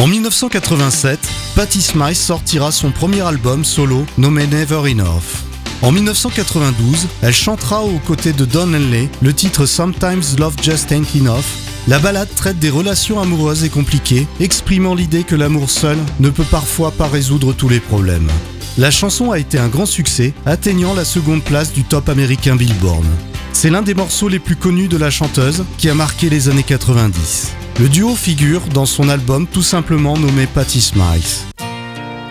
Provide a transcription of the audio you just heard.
En 1987, Patti Smyth sortira son premier album solo nommé Never Enough. En 1992, elle chantera aux côtés de Don Henley le titre Sometimes Love Just Ain't Enough. La ballade traite des relations amoureuses et compliquées, exprimant l'idée que l'amour seul ne peut parfois pas résoudre tous les problèmes. La chanson a été un grand succès, atteignant la seconde place du top américain Billboard. C'est l'un des morceaux les plus connus de la chanteuse qui a marqué les années 90. Le duo figure dans son album tout simplement nommé Patti Smyth.